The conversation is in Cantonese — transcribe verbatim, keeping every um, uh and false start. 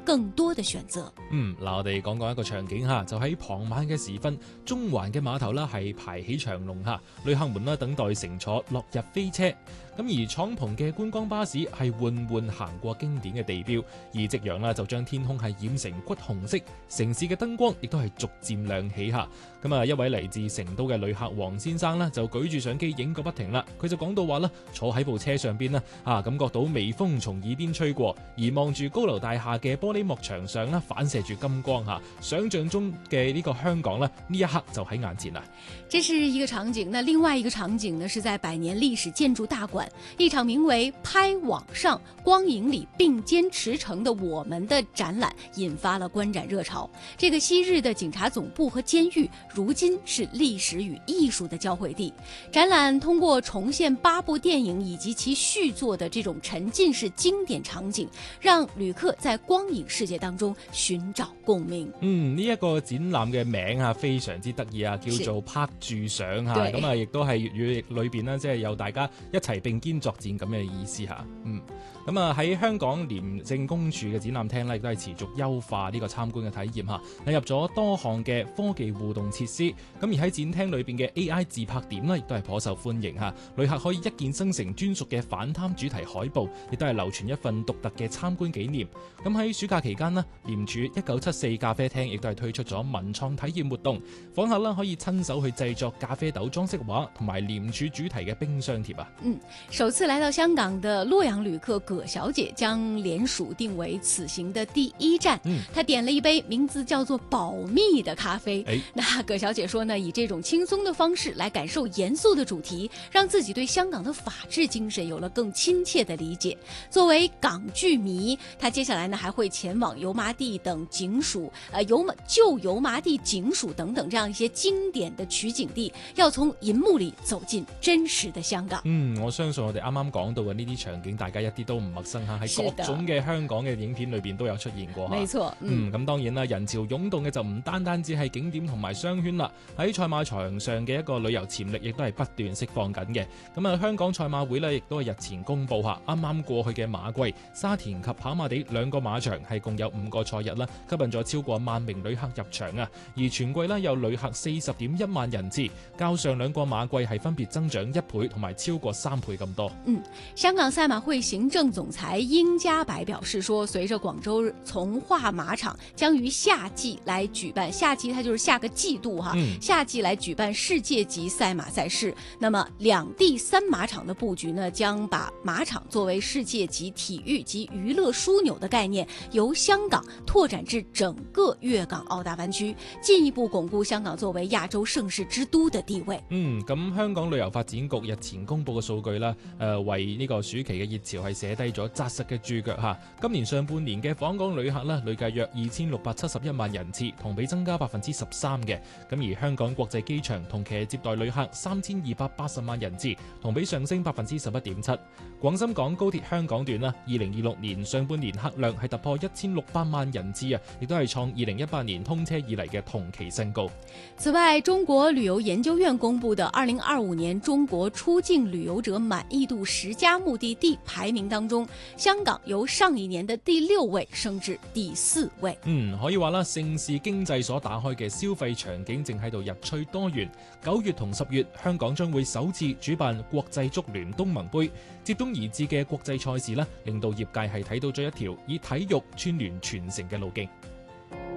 更多的選擇。 嗯，嗱，我哋講講一個場景嚇，就喺傍晚嘅時分，中環嘅碼頭啦係排起長龍嚇，旅客們啦等待乘坐落日飛車。咁而敞篷嘅觀光巴士係緩緩行過經典嘅地標，而夕陽啦就將天空係染成橘紅色，城市嘅燈光亦都係逐漸亮起嚇。咁啊，一位嚟自成都嘅旅客黃先生啦，就舉住相機影個不停啦。佢就講到話啦，坐喺部車上邊啦，啊感覺到微風從耳邊吹過，而望住高樓大廈嘅玻璃幕牆上啦，反射住金光嚇，想像中嘅呢個香港呢，呢一刻就喺眼前啦。 這是一個場景，那另外一個場景呢，是在百年歷史建築大館，一場名為拍網上光影裏並肩馳騁的我們的展覽引發了觀展熱潮。這個昔日的警察總部和監獄如今是歷史與藝術的交匯地。展覽通過重現八部電影以及其續作的這種沉浸式經典場景，讓旅客在光影世界當中尋找共鳴。 嗯，呢、這、一個展覽嘅名啊非常之得意啊，叫做拍住相嚇，咁啊亦都係粵語裏邊呢，即係有大家一齊並肩作戰咁嘅意思嚇。嗯，咁啊喺香港廉政公署嘅展覽廳呢，亦都係持續優化呢個參觀嘅體驗嚇，引入咗多項嘅科技互動設施。咁而喺展廳裏邊嘅 A I 自拍點呢，亦都係頗受歡迎嚇，旅客可以一鍵生成專屬嘅反貪主題海報，亦都係流傳一份獨特嘅參觀紀念。咁喺暑假期間呢，廉署一九七四咖啡廳亦都係推出咗文創體驗活動，訪客啦可以親手去製作咖啡豆裝飾畫同埋廉署主題嘅冰箱貼啊。 嗯，首次來到香港的洛陽旅客葛小姐將廉署定為此行的第一站。嗯，她點了一杯名字叫做保密的咖啡。哎，那葛小姐說呢，以這種輕鬆的方式來感受嚴肅的主題，讓自己對香港的法治精神有了更親切的理解。作為港劇迷，她接下來呢還會前往油麻地等警署，呃油麻舊油麻地警署等等這樣一些經典的取景地，要從銀幕裏走進真實的香港。 嗯，我相信我哋啱啱講到嘅呢啲場景，大家一啲都唔陌生嚇，喺各種嘅香港嘅影片裏邊都有出現過。 沒錯， 嗯，咁、嗯、當然啦，人潮湧動嘅就唔單單只係景點同埋商圈啦，喺賽馬場上嘅一個旅遊潛力亦都係不斷釋放緊嘅。咁啊，香港賽馬會呢，亦都係日前公佈下，啱啱過去嘅馬季，沙田及跑馬地兩個馬場係共有五個賽日啦，吸引咗超過萬名旅客入場啊。而全季呢，有旅客四十點一萬人次，較上兩個馬季係分別增長一倍同埋超過三倍咁多。 嗯，香港賽馬會行政總裁殷家白表示說，隨着廣州從化馬場將於夏季來舉辦，夏季它就是下個季度哈，嗯、夏季來舉辦世界級賽馬賽事。那麼兩地三馬場的佈局呢，將把馬場作為世界級體育及娛樂樞紐的概念，由香港拓展至整個粵港澳大灣區，進一步鞏固香港作為亞洲盛事之都的地位。 嗯，咁香港旅遊發展局日前公布嘅數據啦，誒、呃、為呢個暑期嘅熱潮係寫低咗紮實嘅注腳嚇。今年上半年嘅訪港旅客呢，累計約二千六百七十一萬人次，同比增加百分之十三嘅。咁而香港國際機場同期接待旅客三千二百八十萬人次，同比上升百分之十一點七。廣深港高鐵香港段啦，二零二六年上半年客量係突破一千六百萬人次啊，亦都係創二零一八年通車以嚟嘅同期新高。 此外，中國旅遊研究院公布的二零二五年中國出境旅遊者滿意度十佳目的地排名當中，香港由上一年的第六位升至第四位。 嗯，可以話啦，盛事經濟所打開嘅消費場景正喺度日趨多元。九月同十月，香港將會首次主辦國際足聯東盟杯，接踵而至嘅國際賽事啦，令到業界係睇到咗一條以體育串聯全城嘅路徑。